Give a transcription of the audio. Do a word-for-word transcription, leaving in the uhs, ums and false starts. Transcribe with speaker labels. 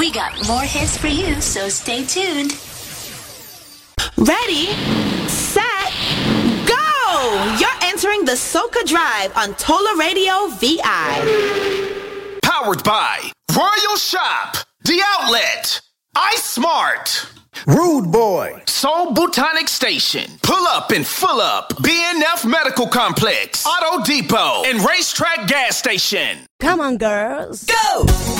Speaker 1: We got more hits for you, so stay tuned.
Speaker 2: Ready, set, go! You're entering the Soca Drive on Tola Radio V I.
Speaker 3: Powered by Royal Shop, The Outlet, iSmart,
Speaker 4: Rude Boy,
Speaker 3: Soul Botanic Station, Pull Up and Full Up, B N F Medical Complex, Auto Depot, and Racetrack Gas Station.
Speaker 5: Come on, girls.
Speaker 3: Go!